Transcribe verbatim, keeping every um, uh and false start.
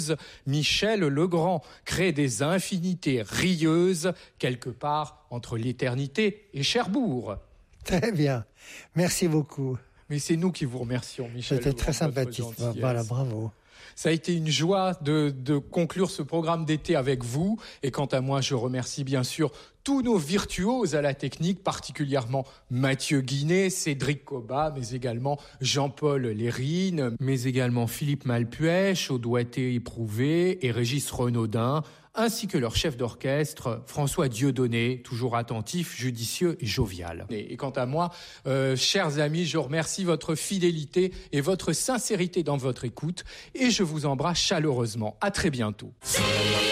rieuse, Michel Legrand crée des infinités rieuses quelque part entre l'éternité et Cherbourg. Très bien, merci beaucoup. Mais c'est nous qui vous remercions, Michel. C'était très sympathique, voilà, bravo. Ça a été une joie de, de conclure ce programme d'été avec vous. Et quant à moi, je remercie bien sûr tous nos virtuoses à la technique, particulièrement Mathieu Guinet, Cédric Cobat, mais également Jean-Paul Lérine, mais également Philippe Malpuech, au doigté éprouvé, et Régis Renaudin, ainsi que leur chef d'orchestre, François Dieudonné, toujours attentif, judicieux et jovial. Et, et quant à moi, euh, chers amis, je remercie votre fidélité et votre sincérité dans votre écoute, et je vous embrasse chaleureusement. À très bientôt.